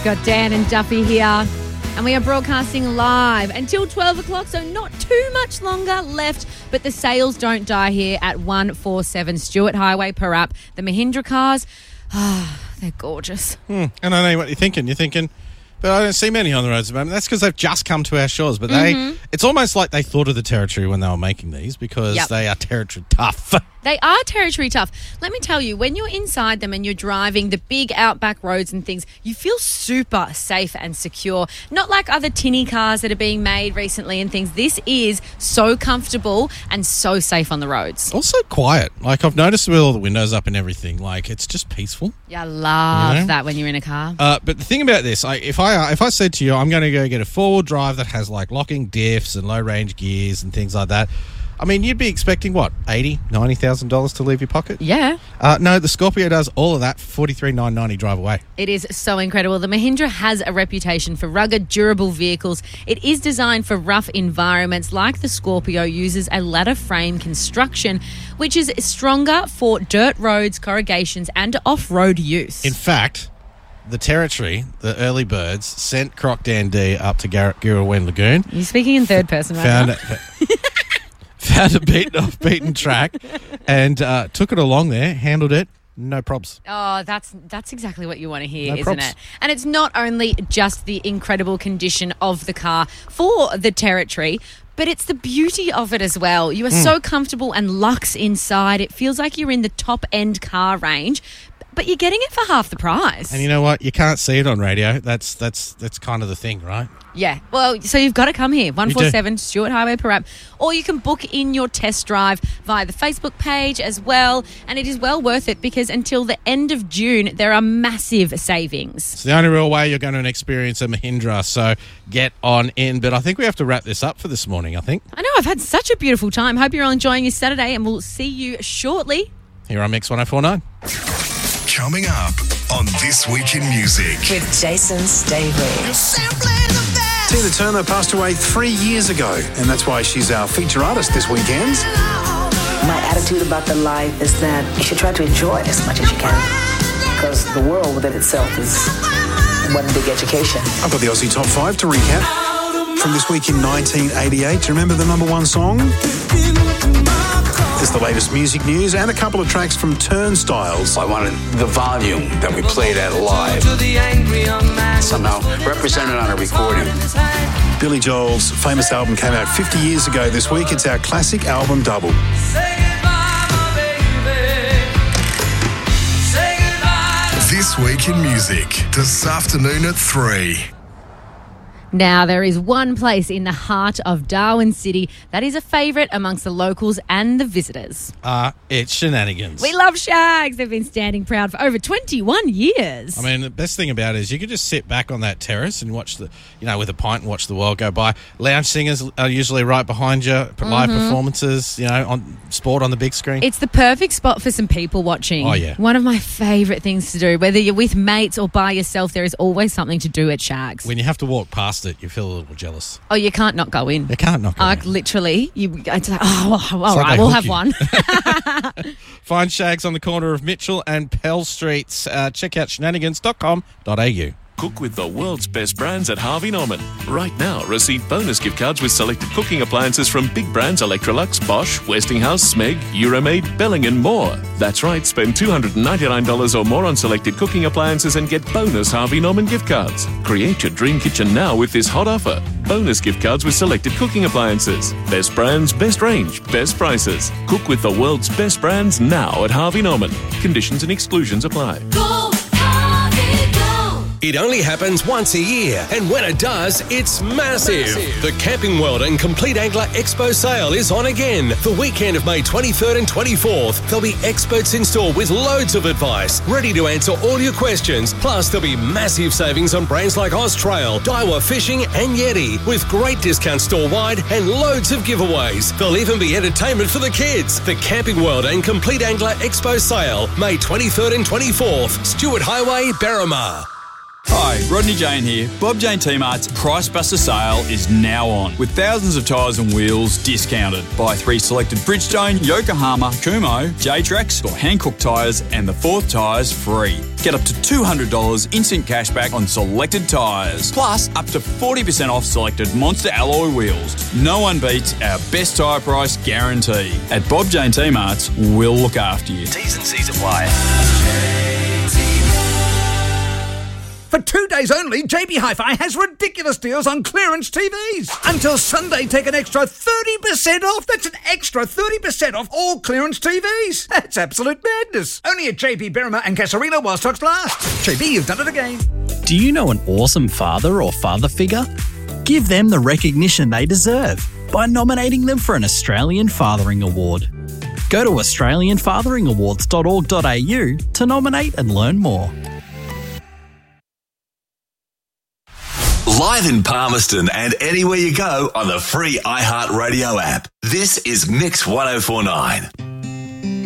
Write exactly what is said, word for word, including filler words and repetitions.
You've got Dan and Duffy here, and we are broadcasting live until twelve o'clock, so not too much longer left. But the sales don't die here at one forty-seven Stuart Highway per app. The Mahindra cars, ah, oh, they're gorgeous. Hmm. And I know what you're thinking. You're thinking, but I don't see many on the roads at the moment. That's because they've just come to our shores. But they, mm-hmm. it's almost like they thought of the Territory when they were making these because yep. they are Territory tough. They are Territory tough. Let me tell you, when you're inside them and you're driving the big outback roads and things, you feel super safe and secure. Not like other tinny cars that are being made recently and things. This is so comfortable and so safe on the roads. Also quiet. Like, I've noticed with all the windows up and everything, like, it's just peaceful. Yeah, I love you know? that when you're in a car. Uh, but the thing about this, I, if I if I said to you, I'm going to go get a four-wheel drive that has, like, locking diffs and low-range gears and things like that, I mean, you'd be expecting, what, eighty thousand dollars, ninety thousand dollars to leave your pocket? Yeah. Uh, no, the Scorpio does all of that for forty-three thousand nine hundred ninety drive away. It is so incredible. The Mahindra has a reputation for rugged, durable vehicles. It is designed for rough environments. Like the Scorpio, uses a ladder frame construction, which is stronger for dirt roads, corrugations, and off-road use. In fact, the Territory, the early birds, sent Croc Dandee up to Gar- Girraween Lagoon. You're speaking in third person right found now. It, found a beaten off beaten track and uh, took it along there, handled it, no probs. Oh, that's that's exactly what you want to hear, no isn't probs. it? And it's not only just the incredible condition of the car for the Territory, but it's the beauty of it as well. You are mm. so comfortable and luxe inside. It feels like you're in the top-end car range, but you're getting it for half the price. And you know what? You can't see it on radio. That's that's that's kind of the thing, right? Yeah. Well, so you've got to come here, one forty-seven Stuart Highway per app, or you can book in your test drive via the Facebook page as well, and it is well worth it because until the end of June, there are massive savings. It's the only real way you're going to experience a Mahindra, so get on in. But I think we have to wrap this up for this morning, I think. I know. I've had such a beautiful time. Hope you're all enjoying your Saturday, and we'll see you shortly. Here on Mix one oh four point nine. Coming up on This Week in Music with Jason Staveley. Tina Turner passed away three years ago, and that's why she's our feature artist this weekend. My attitude about the life is that you should try to enjoy it as much as you can, because the world within itself is one big education. I've got the Aussie Top five to recap from this week in nineteen eighty-eight. Do you remember the number one song? There's the latest music news and a couple of tracks from Turnstiles. I wanted the volume that we played at live somehow represented on a recording. Billy Joel's famous album came out fifty years ago this week. It's our classic album double. This Week in Music, this afternoon at three. Now, there is one place in the heart of Darwin City that is a favourite amongst the locals and the visitors. Uh, it's Shenanigans. We love Shags. They've been standing proud for over twenty-one years. I mean, the best thing about it is you could just sit back on that terrace and watch the, you know, with a pint and watch the world go by. Lounge singers are usually right behind you. Live mm-hmm. performances, you know, on sport on the big screen. It's the perfect spot for some people watching. Oh, yeah. One of my favourite things to do. Whether you're with mates or by yourself, there is always something to do at Shags. When you have to walk past it, you feel a little jealous. Oh, you can't not go in. You can't not go like, in. Literally, you. It's like, oh, all like right, we'll have you. one. Find Shags on the corner of Mitchell and Pell Streets. Uh, check out shenanigans dot com dot a u. Cook with the world's best brands at Harvey Norman. Right now, receive bonus gift cards with selected cooking appliances from big brands Electrolux, Bosch, Westinghouse, Smeg, Euromaid, Belling and more. That's right, spend two hundred ninety-nine dollars or more on selected cooking appliances and get bonus Harvey Norman gift cards. Create your dream kitchen now with this hot offer. Bonus gift cards with selected cooking appliances. Best brands, best range, best prices. Cook with the world's best brands now at Harvey Norman. Conditions and exclusions apply. Go, Harvey, go. It only happens once a year, and when it does, it's massive. massive. The Camping World and Complete Angler Expo sale is on again. The weekend of May twenty-third and twenty-fourth, there'll be experts in store with loads of advice, ready to answer all your questions. Plus, there'll be massive savings on brands like Austrail, Daiwa Fishing and Yeti, with great discounts store-wide and loads of giveaways. There'll even be entertainment for the kids. The Camping World and Complete Angler Expo sale, May twenty-third and twenty-fourth, Stuart Highway, Berrimah. Hi, Rodney Jane here. Bob Jane T-Mart's Price Buster sale is now on, with thousands of tyres and wheels discounted. Buy three selected Bridgestone, Yokohama, Kumho, J-Trax or Hankook tyres and the fourth tyres free. Get up to two hundred dollars instant cashback on selected tyres, plus up to forty percent off selected Monster alloy wheels. No one beats our best tyre price guarantee. At Bob Jane T-Mart's, we'll look after you. T's and C's apply. For two days only, J B Hi-Fi has ridiculous deals on clearance T Vs. Until Sunday, take an extra thirty percent off. That's an extra thirty percent off all clearance T Vs. That's absolute madness. Only at J B Berrimer and Casarino while stocks last. J B, you've done it again. Do you know an awesome father or father figure? Give them the recognition they deserve by nominating them for an Australian Fathering Award. Go to australian fathering awards dot org dot a u to nominate and learn more. Live in Palmerston and anywhere you go on the free iHeartRadio app. This is Mix one oh four nine.